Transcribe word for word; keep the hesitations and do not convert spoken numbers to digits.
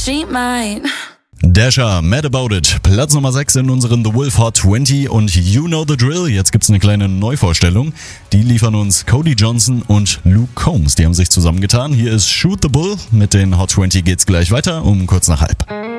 she might. Dasher, Mad About It, Platz Nummer sechs in unseren The Wolf Hot zwanzig und You Know the Drill. Jetzt gibt's eine kleine Neuvorstellung. Die liefern uns Cody Johnson und Luke Combs. Die haben sich zusammengetan. Hier ist Shoot the Bull. Mit den Hot zwanzig geht's gleich weiter um kurz nach halb.